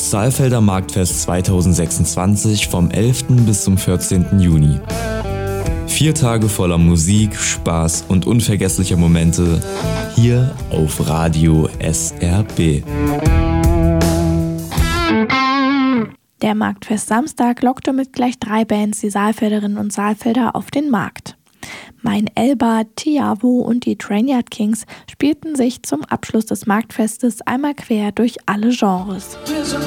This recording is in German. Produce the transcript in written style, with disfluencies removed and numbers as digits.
Saalfelder Marktfest 2026 vom 11. bis zum 14. Juni. 4 Tage voller Musik, Spaß und unvergesslicher Momente hier auf Radio SRB. Der Marktfest Samstag lockte mit gleich 3 Bands die Saalfelderinnen und Saalfelder auf den Markt. Mein Elba, Tiavo und die Trainyard Kings spielten sich zum Abschluss des Marktfestes einmal quer durch alle Genres.